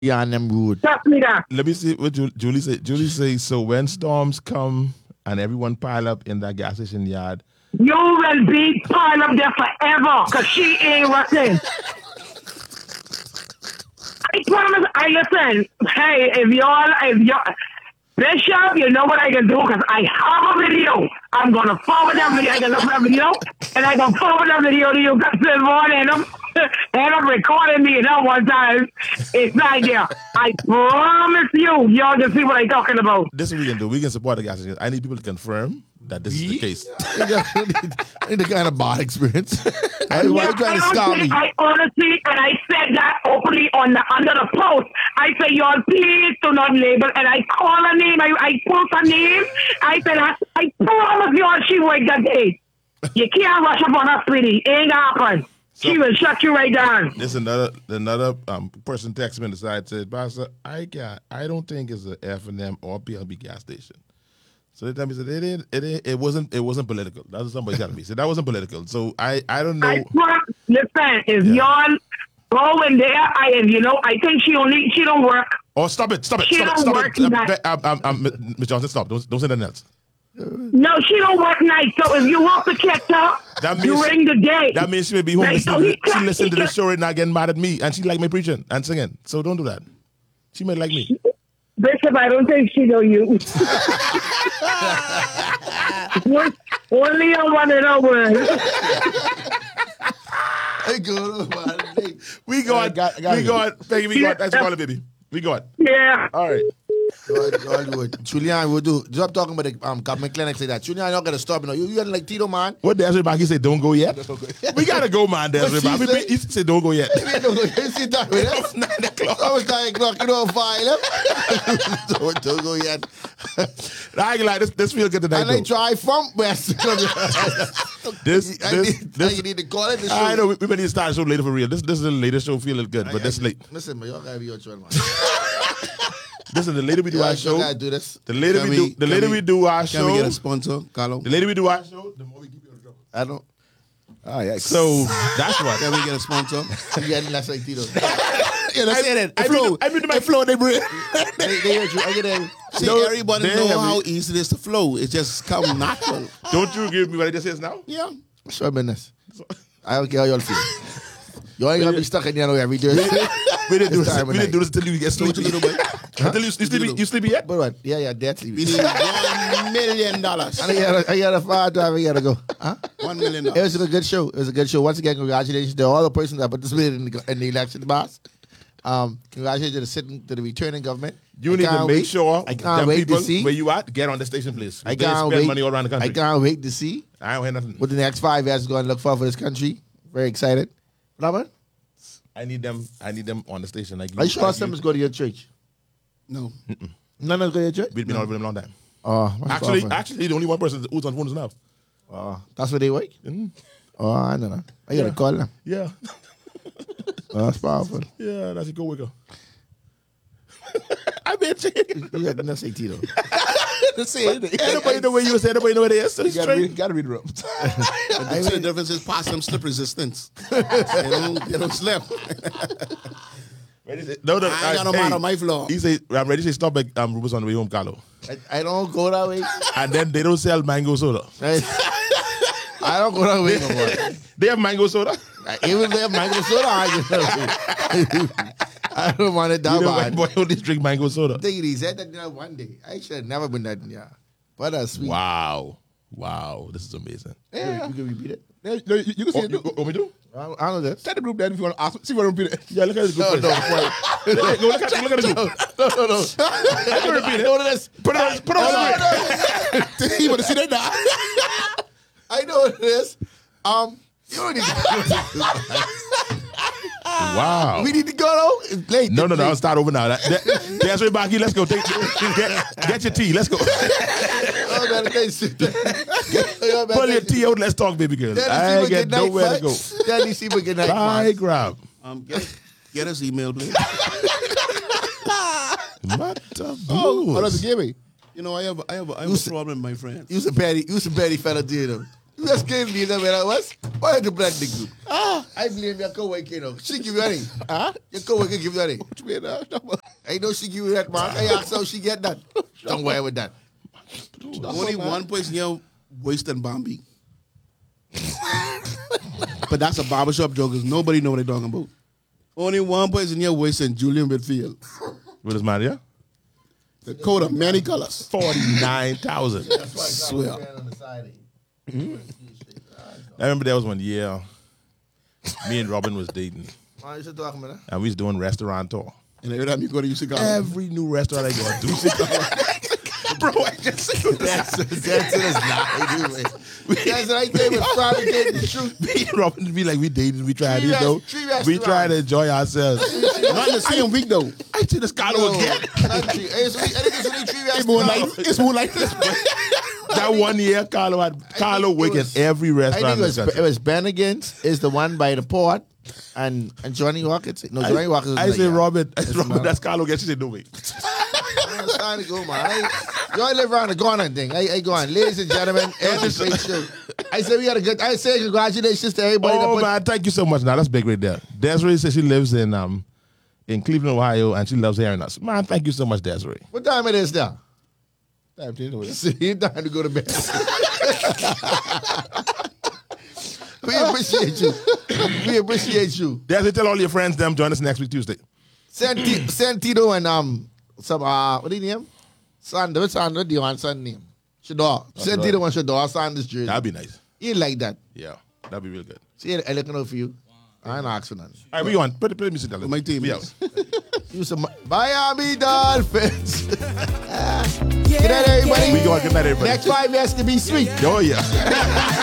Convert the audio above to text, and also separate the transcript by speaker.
Speaker 1: Yeah, and them rude.
Speaker 2: Trust me that.
Speaker 3: Let me see what Julie say. Julie says, so when storms come and everyone pile up in that gas station yard.
Speaker 2: You will be piled up there forever because she ain't rotten. I promise. I listen. Hey, if y'all, Bishop, you know what I can do because I have a video. I'm gonna forward that video. I can look for that video, and I can forward that video to you guys this morning. And I'm recording me that one time. It's not there. I promise you, y'all can see what I'm talking about.
Speaker 3: This is what we can do. We can support the gas station. I need people to confirm that this is the case.
Speaker 1: I need the kind of bad experience. Why you trying to stop me?
Speaker 2: I honestly, and I said that openly under the post. I say, y'all, please do not label. And I call her name. I post her name. I said, I promise y'all she worked that day. You can't rush up on her, sweetie. It ain't gonna happen. So, she will shut you right down.
Speaker 3: This another person texted me on the side said, Pastor, I don't think it's an F&M or PLB gas station. So they tell me said it wasn't political. That's what somebody telling me. So that wasn't political. So I don't know.
Speaker 2: Listen, if y'all go in there, I think she don't work.
Speaker 3: Oh, stop it! Stop it!
Speaker 2: She
Speaker 3: Stop
Speaker 2: don't
Speaker 3: it!
Speaker 2: Work
Speaker 3: Ms. Johnson, stop! Don't say nothing else.
Speaker 2: No, she don't work nights. So if you want to catch her during the day,
Speaker 3: that means she may be home. She listened to the show and not getting mad at me, and she like me preaching and singing. So don't do that. She may like me.
Speaker 2: Bishop, I don't think she know you. Only on one of those words.
Speaker 3: We go on. Peggy, we go on. Thanks for calling, baby. We go on.
Speaker 2: Yeah.
Speaker 3: All right.
Speaker 1: Go ahead. Julian will do. Stop talking about the government clinics like that. Julian, you're not going to stop. You got like Tito, man.
Speaker 3: What Desiree Baki said, don't go yet? We got to go, man, Desiree Baki. He said, don't go yet.
Speaker 1: It's 9 o'clock. I was 9 o'clock. You don't file it. Don't go yet.
Speaker 3: I ain't like this feel good tonight.
Speaker 1: And they drive from West.
Speaker 3: You
Speaker 1: need to call it.
Speaker 3: I know. We need to start the show later for real. This is the latest show feeling good, but this late.
Speaker 1: Listen, man, y'all got to be your children, man.
Speaker 3: Listen, the later we do our show,
Speaker 1: do this.
Speaker 3: The later we do our show.
Speaker 1: Can we get a sponsor, Carlo?
Speaker 3: The later we do our show, the more we keep you on the trouble.
Speaker 1: I don't. Oh, yeah.
Speaker 3: So that's what.
Speaker 1: Can we get a sponsor? You get less like Tito. Yeah, that's it.
Speaker 3: I mean, my flow, they bring.
Speaker 1: See, everybody know how easy it is to flow. It just come natural.
Speaker 3: Don't you give me what I just said now?
Speaker 1: Yeah. Show business. I don't care how y'all feel. You ain't gonna be stuck in there every day.
Speaker 3: We didn't do this until you get sleepy. Until you sleepy yet?
Speaker 1: But what? Yeah, dead sleepy.
Speaker 4: We need $1 million.
Speaker 1: I got a fire driver. I gotta go. Huh?
Speaker 4: $1 million.
Speaker 1: It was a good show. It was a good show. Once again, congratulations to all the persons that participated in the election, boss. Congratulations to the returning government.
Speaker 3: You need to make sure
Speaker 1: I can't wait to see
Speaker 3: where you at. Get on the station, please.
Speaker 1: I can't wait.
Speaker 3: Money all around the country.
Speaker 1: I can't wait to see.
Speaker 3: I don't hear nothing.
Speaker 1: What the next 5 years is going to look for this country. Very excited. Robert?
Speaker 3: I need them on the station. Like
Speaker 1: are you sure some go to your church?
Speaker 4: No.
Speaker 1: None of them go to your church?
Speaker 3: We've been on with them a long time.
Speaker 1: Actually,
Speaker 3: the only one person who's on phone is now.
Speaker 1: That's where they work?
Speaker 3: Mm-hmm.
Speaker 1: Oh, I don't know. I got to call them.
Speaker 3: Yeah.
Speaker 1: That's powerful.
Speaker 3: Yeah, that's a good worker. I bet you.
Speaker 1: You got to say Tito.
Speaker 3: Anybody know where you say, anybody know where they is. So
Speaker 1: you got to read the room.
Speaker 4: The difference is past them slip resistance. they don't slip.
Speaker 3: I
Speaker 4: ain't got no man on my floor.
Speaker 3: He say, I'm ready to stop at Rubens on the way home, Carlo.
Speaker 1: I don't go that way.
Speaker 3: And then they don't sell mango soda.
Speaker 1: I don't go that way no more.
Speaker 3: They have mango soda?
Speaker 1: Even if they have mango soda, I don't want it that bad.
Speaker 3: Boy, only drink mango soda.
Speaker 1: He said that one day. I should have never been that. Yeah. But that's sweet.
Speaker 3: Wow. This is amazing.
Speaker 1: Yeah. You can repeat it.
Speaker 5: Yeah, you can see it.
Speaker 3: What we do?
Speaker 1: I don't know that.
Speaker 5: Set the group then if you want to ask. See if I repeat it.
Speaker 3: Yeah, look at the group. Look at the group.
Speaker 1: No.
Speaker 3: I can repeat it. Put it on the screen.
Speaker 1: You want to see that now? I know what it is. You need to
Speaker 3: Wow.
Speaker 1: We need to go though. It's late.
Speaker 3: No. I'll start over now. That's right, Baki. Let's go. Get your tea. Let's go. Pull your tea out. Let's talk, baby girl. I ain't get nowhere to go. Bye, grab.
Speaker 4: Get us email, please.
Speaker 3: What the blue?
Speaker 1: What does it give me?
Speaker 4: You know, I have a problem, my friend.
Speaker 1: You some petty fella, dude. You just can't leave them where I was. Why did you blend the group? I blame your co-worker, you know. She give you any. Your co-worker give you any.
Speaker 5: What you mean,
Speaker 1: I know she give you that, man. I asked how she get that. Don't worry with that.
Speaker 4: Only one person here worse than Bambi. But that's a barbershop joke because nobody know what they're talking about. Only one person here worse than Julian Whitfield.
Speaker 3: What is man, yeah?
Speaker 4: The coat of many colors.
Speaker 3: 49,000.
Speaker 4: Swear.
Speaker 3: I remember there was one year, me and Robin was dating,
Speaker 1: Why you talking about that?
Speaker 3: and we was doing restaurant tour.
Speaker 4: And every time you go to UC College.
Speaker 3: Every new restaurant I go to, bro, I just
Speaker 1: That's it is not. Anyway. That's what I came with fabricating the truth.
Speaker 3: me and Robin be like, we dated, we tried
Speaker 1: Three
Speaker 3: this though.
Speaker 1: restaurants.
Speaker 3: We try to enjoy ourselves.
Speaker 4: Not in the same week though.
Speaker 3: I see this Carlo again.
Speaker 1: Not tree. I think it's only three
Speaker 4: It's more
Speaker 1: restaurants.
Speaker 4: like, it's more like this.
Speaker 3: That one year, Carlo
Speaker 1: it
Speaker 3: worked
Speaker 1: was-
Speaker 3: at every
Speaker 1: I
Speaker 3: restaurant.
Speaker 1: think it was Bennigan's is the one by the port, and Johnny Walker's. No, Johnny Walker's.
Speaker 3: I said, Robin,
Speaker 1: not-
Speaker 3: that's Carlo again. She said, no way.
Speaker 1: I'm trying to go, man. You all live around the corner thing. I go on. Ladies and gentlemen, every great show. I said we had a good. I say congratulations to everybody.
Speaker 3: Oh,
Speaker 1: that put,
Speaker 3: man, thank you so much. Now, that's big right there. Desiree says she lives in Cleveland, Ohio, and she loves hearing us. Man, thank you so much, Desiree.
Speaker 1: What time it is now?
Speaker 5: Damn, you know
Speaker 1: See, it's time to go to bed. We appreciate you. We appreciate you.
Speaker 3: Desiree, tell all your friends them join us next week, Tuesday.
Speaker 1: Send Tito and some what do you name? Sander. What's Sander? Do you want son name? Shador. Send Tito and Shador. Sander's jersey.
Speaker 3: That'd be nice.
Speaker 1: You like that?
Speaker 3: Yeah, that'd be real good.
Speaker 1: See, I looking out for you. I ain't asking nothing.
Speaker 3: All right, we on. Put the music down.
Speaker 4: My team
Speaker 3: We
Speaker 4: is.
Speaker 3: out.
Speaker 1: You some Miami Dolphins. Good night, everybody.
Speaker 3: We going. Good night, everybody.
Speaker 1: Next 5 years to be sweet.
Speaker 3: Oh, yeah.